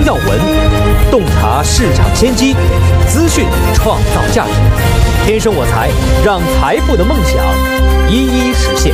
要闻，洞察市场先机，资讯创造价值。天生我材，让财富的梦想一一实现。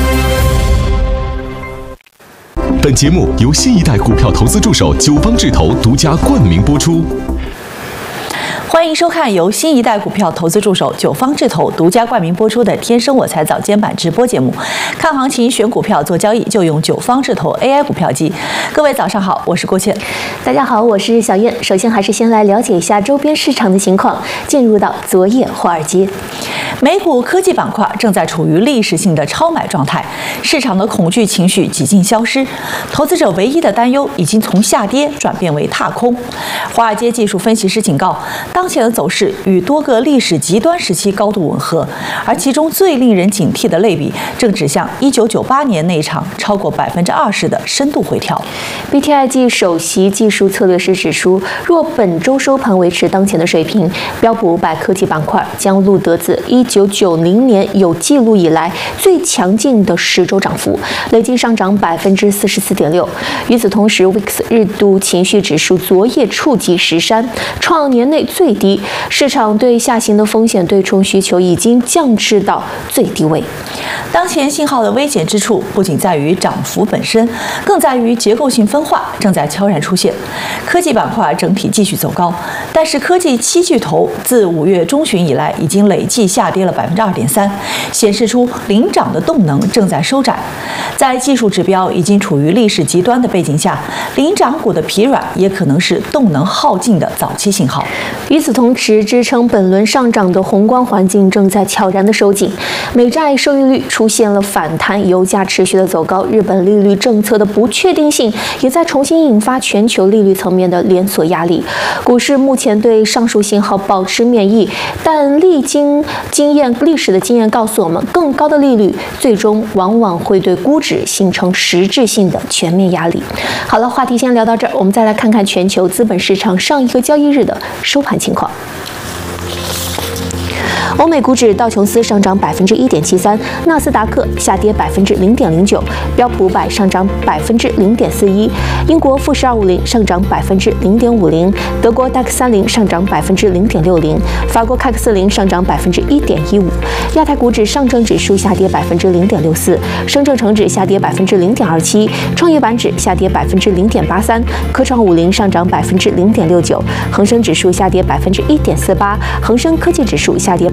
本节目由新一代股票投资助手九方智投独家冠名播出。 欢迎收看由新一代股票投资助手九方智投独家冠名播出的《天生我材》早间版直播节目。看行情、选股票、做交易，就用九方智投 AI 股票机。各位早上好，我是郭倩。 大家好，我是小燕。首先还是先来了解一下周边市场的情况。进入到昨夜华尔街， 美股科技板块正在处于历史性的超买状态，市场的恐惧情绪几近消失，投资者唯一的担忧已经从下跌转变为踏空。华尔街技术分析师警告，当前的走势与多个历史极端时期高度吻合，而其中最令人警惕的类比正指向1998年那场超过20%的深度回调。 BTIG 首席技术策略师指出，若本周收盘维持当前的水平，标普500科技板块将录得自1990年有记录以来最强劲的10周涨幅，累计上涨44.6%。与此同时 ，VIX 日度情绪指数昨夜触及10山，创年内最低，市场对下行的风险对冲需求已经降至到最低位。 当前信号的危险之处不仅在于涨幅本身，更在于结构性分化正在悄然出现。科技板块整体继续走高，但是科技7巨头自5月中旬以来已经累计下跌了2.3%，显示出领涨的动能正在收窄。在技术指标已经处于历史极端的背景下，领涨股的疲软也可能是动能耗尽的早期信号。 与此同时，支撑本轮上涨的宏观环境正在悄然的收紧，美债收益率出现了反弹，油价持续的走高，日本利率政策的不确定性也在重新引发全球利率层面的连锁压力。股市目前对上述信号保持免疫，但历史的经验告诉我们，更高的利率最终往往会对估值形成实质性的全面压力。好了，话题先聊到这儿，我们再来看看全球资本市场上一个交易日的收盘情况。欧美股指道琼斯上涨1.73%，纳斯达克下跌0.09%，标普500上涨0.41%，英国富时250上涨0.50%，德国DAX 30上涨0.60%，法国CAC 40上涨1.15%。亚太股指上证指数下跌0.64%，深圳成指下跌0.27%，创业板指下跌0.83%，科创50上涨0.69%，恒生指数下跌1.48%，恒生科技指数下跌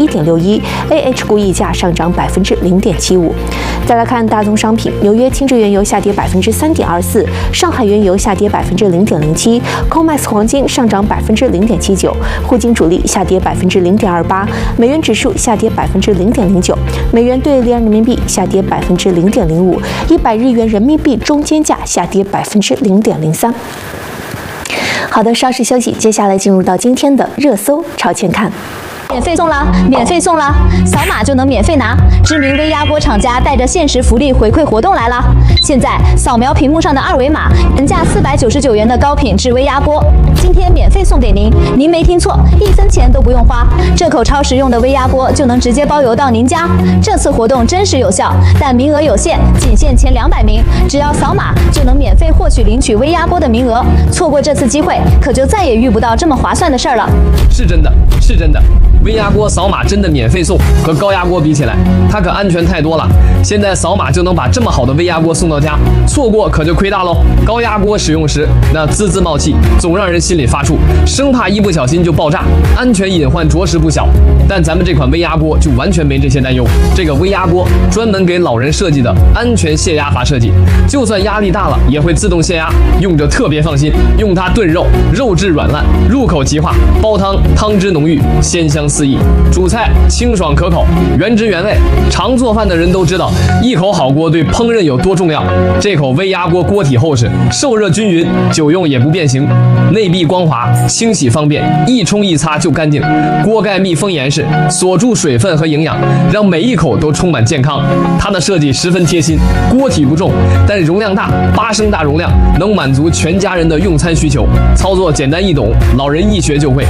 1.61%，AH 股溢价上涨0.75%。再来看大宗商品，纽约轻质原油下跌3.24%，上海原油下跌0.07%，COMEX 黄金上涨0.79%，沪金主力下跌0.28%，美元指数下跌0.09%，美元兑离岸人民币下跌0.05%，100日元人民币中间价下跌0.03%。好的，稍事休息，接下来进入到今天的热搜朝前看。 免费送啦！免费送啦！扫码就能免费拿。知名微压锅厂家带着限时福利回馈活动来啦！现在扫描屏幕上的二维码，原价499元的高品质微压锅，今天免费送给您。您没听错，1分钱都不用花，这口超实用的微压锅就能直接包邮到您家。这次活动真实有效，但名额有限，仅限前200名，只要扫码就能免费获取领取微压锅的名额。错过这次机会，可就再也遇不到这么划算的事儿了。 是真的，是真的。微压锅扫码真的免费送，和高压锅比起来，它可安全太多了。现在扫码就能把这么好的微压锅送到家，错过可就亏大喽。高压锅使用时，那滋滋冒气，总让人心里发怵，生怕一不小心就爆炸，安全隐患着实不小。但咱们这款微压锅就完全没这些担忧。这个微压锅专门给老人设计的安全泄压法设计，就算压力大了也会自动泄压，用着特别放心。用它炖肉，肉质软烂，入口即化；煲汤，汤汁浓郁，鲜香四溢；煮菜清爽可口，原汁原味。常做饭的人都知道，一口好锅对烹饪有多重要。这口微压锅锅体厚实，受热均匀，久用也不变形，内壁光滑，清洗方便，一冲一擦就干净。锅盖密封严实，锁住水分和营养，让每一口都充满健康。它的设计十分贴心，锅体不重，但容量大，8升大容量，能满足全家人的用餐需求。操作简单易懂，老人一学就会，而且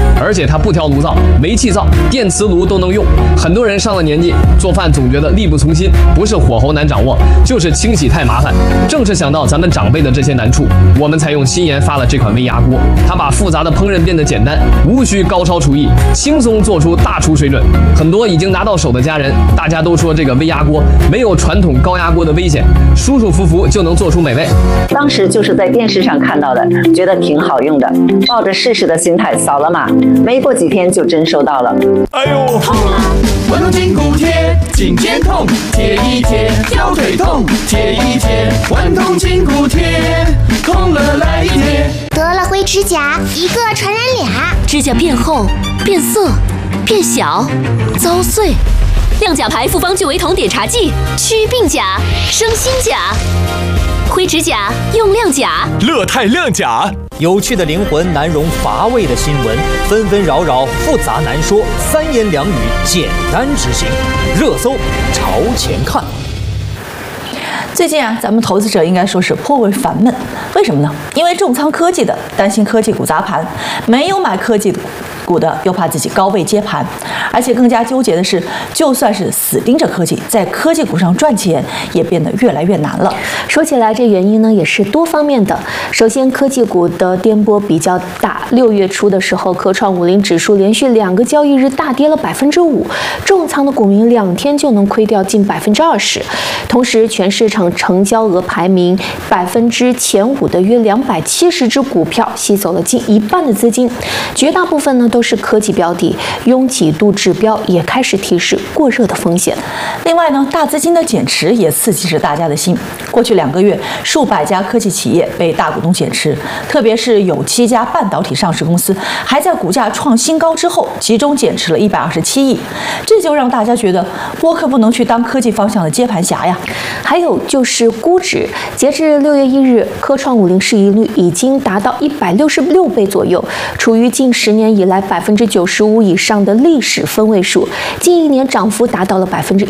且它不挑炉灶，煤气灶、电磁炉都能用。很多人上了年纪，做饭总觉得力不从心，不是火候难掌握，就是清洗太麻烦。正是想到咱们长辈的这些难处，我们才用新研发了这款微压锅。它把复杂的烹饪变得简单，无需高超厨艺，轻松做出大厨水准。很多已经拿到手的家人，大家都说这个微压锅没有传统高压锅的危险，舒舒服服就能做出美味。 当时就是在电视上看到的，觉得挺好用的，抱着试试的心态扫了码，没过几天就真收到了。 哎呦，痛啊！滚动筋骨贴，颈肩痛，贴一贴；腰腿痛，贴一贴。滚动筋骨贴，痛了来一贴。 得了灰指甲，一个传染俩， 指甲变厚、变色、变小、遭碎。亮甲牌复方聚维酮点茶剂，祛病甲，生新甲。灰指甲用亮甲， 乐泰亮甲。 有趣的灵魂难容乏味的新闻，纷纷扰扰复杂难说，三言两语简单执行。热搜朝前看。 最近啊，咱们投资者应该说是颇为烦闷，为什么呢？因为重仓科技的担心科技股砸盘，没有买科技股的又怕自己高位接盘，而且更加纠结的是，就算是死盯着科技，在科技股上赚钱也变得越来越难了。 说起来，这原因呢也是多方面的。首先，科技股的颠簸比较大。6月初的时候，科创50指数连续2个交易日大跌了5%，重仓的股民2天就能亏掉近20%。同时，全市场成交额排名前5的约270只股票吸走了近一半的资金，绝大部分呢都是科技标的，拥挤度指标也开始提示过热的风险。 另外呢，大资金的减持也刺激着大家的心。过去2个月，数百家科技企业被大股东减持，特别是有7家半导体上市公司还在股价创新高之后集中减持了127亿，这就让大家觉得我可不能去当科技方向的接盘侠呀。 还有就是估值，截至6月1日，科创50市盈率已经达到166倍左右，处于近10年以来95%以上的历史分位数，近1年涨幅达到了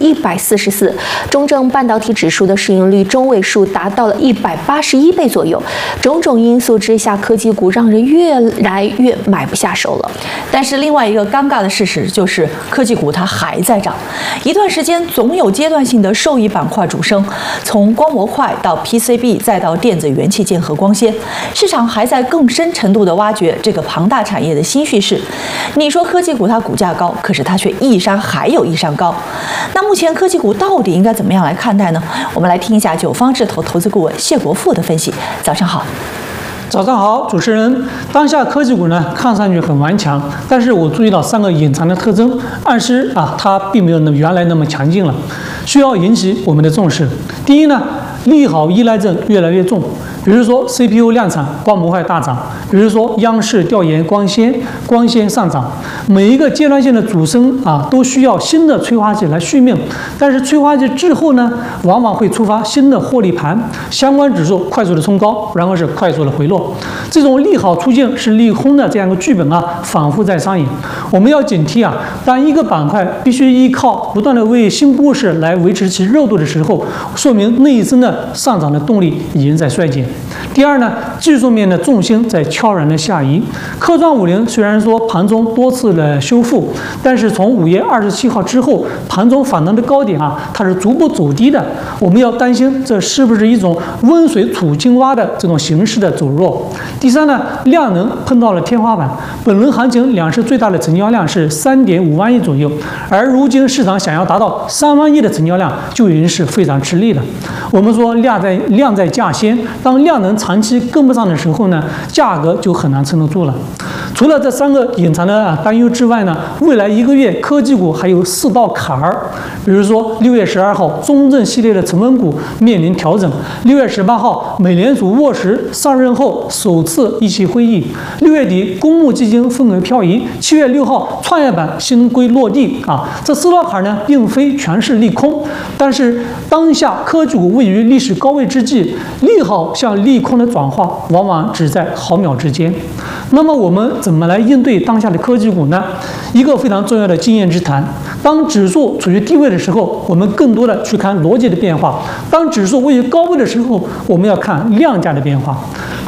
144%。中证半导体指数的市盈率中位数达到了181倍左右。种种因素之下，科技股让人越来越买不下手了。 但是另外一个尴尬的事实就是，科技股它还在涨，一段时间总有阶段性的受益板块主升，从光模块到 PCB 再到电子元器件和光纤，市场还在更深程度地挖掘这个庞大产业的新叙事。你说科技股它股价高，可是它却一山还有一山高。那目前科技股到底应该怎么样来看待呢？我们来听一下九方智投投资顾问谢国富的分析。早上好。 早上好，主持人。当下科技股呢看上去很顽强，但是我注意到3个隐藏的特征，暗示它并没有原来那么强劲了，需要引起我们的重视。第一呢，利好依赖症越来越重，比如说 CPU 量产，光模块大涨；比如说央视调研光纤上涨。每一个阶段性的主升都需要新的催化剂来续命，但是催化剂之后呢，往往会触发新的获利盘，相关指数快速的冲高，然后是快速的回落。这种利好出尽是利空的这样一个剧本反复在上演。我们要警惕当一个板块必须依靠不断的为新故事来维持其热度的时候，说明内生的上涨的动力已经在衰减。第二呢，技术面的重心在悄然的下移。科创50虽然说盘中多次的修复，但是从5月27号之后，盘中反弹的高点它是逐步走低的。我们要担心这是不是一种温水煮青蛙的这种形式的走弱。第三呢，量能碰到了天花板。本轮行情2市最大的成交量是3.5万亿左右，而如今市场想要达到3万亿的成交量就已经是非常吃力了。我们说量在价先，当量能长期跟不上的时候呢，价格就很难撑得住了。除了这3个隐藏的担忧之外呢，未来1个月科技股还有4道坎儿，比如说6月12号中证系列的成分股面临调整，6月18号美联储沃什上任后首次议息会议，6月底公募基金份额漂移，7月6号创业板新规落地这4道坎呢，并非全是利空，但是当下科技股位于历史高位之际，利好向利空的转化往往只在毫秒之间。那么我们怎么来应对当下的科技股呢？一个非常重要的经验之谈，当指数处于低位的时候，我们更多的去看逻辑的变化；当指数位于高位的时候，我们要看量价的变化。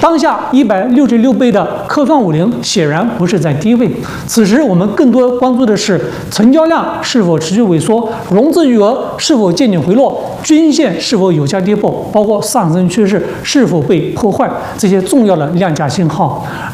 当下166倍的科创50显然不是在低位，此时我们更多关注的是成交量是否持续萎缩，融资余额是否渐渐回落，均线是否有效跌破，包括上升趋势是否被破坏，这些重要的量价信号。